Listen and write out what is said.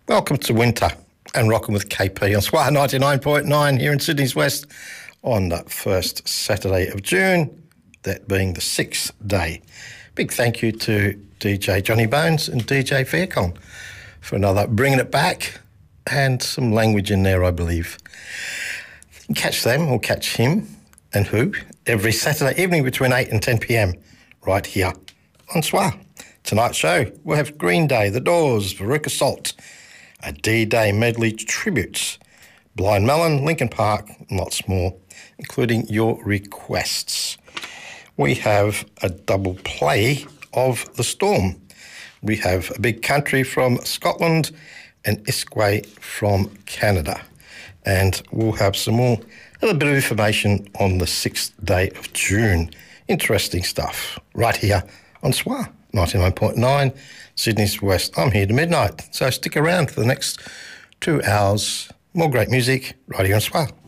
Welcome to winter and rocking with KP on SWAR 99.9 here in Sydney's West on the first Saturday of June, that being the 6th day. Big thank you to DJ Johnny Bones and DJ Faircon for another bringing it back and some language in there, I believe. Catch them or catch him and who every Saturday evening between 8 and 10 p.m. right here on SWAR. Tonight's show, we'll have Green Day, The Doors, Veruca Salt, a D-Day medley tributes, Blind Melon, Linkin Park, and lots more, including your requests. We have a double play of The Storm. We have a Big Country from Scotland and Iskway from Canada. And we'll have some more, a little bit of information on the 6th day of June. Interesting stuff right here on SWAR 99.9, Sydney's West. I'm here to midnight, so stick around for the next 2 hours. More great music right here on SWAR.